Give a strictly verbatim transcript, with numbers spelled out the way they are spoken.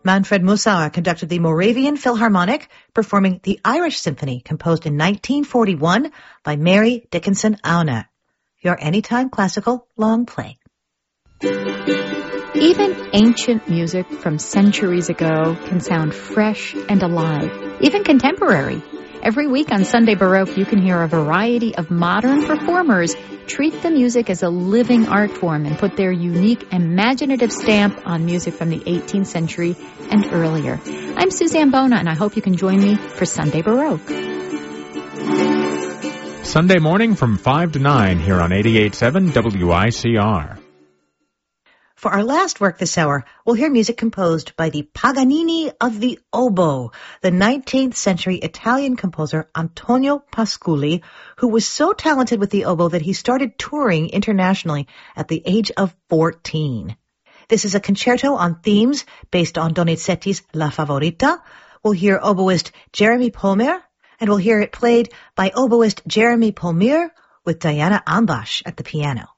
Manfred Mussauer conducted the Moravian Philharmonic, performing the Irish Symphony, composed in nineteen forty-one by Mary Dickinson Auna. Your Anytime Classical Long Play. Even ancient music from centuries ago can sound fresh and alive, even contemporary. Every week on Sunday Baroque, you can hear a variety of modern performers treat the music as a living art form and put their unique, imaginative stamp on music from the eighteenth century and earlier. I'm Suzanne Bona, and I hope you can join me for Sunday Baroque. Sunday morning from five to nine here on eighty-eight point seven W I C R. For our last work this hour, we'll hear music composed by the Paganini of the oboe, the nineteenth century Italian composer Antonio Pasculi, who was so talented with the oboe that he started touring internationally at the age of fourteen. This is a concerto on themes based on Donizetti's La Favorita. We'll hear oboist Jeremy Polmer, and we'll hear it played by oboist Jeremy Polmer with Diana Ambash at the piano.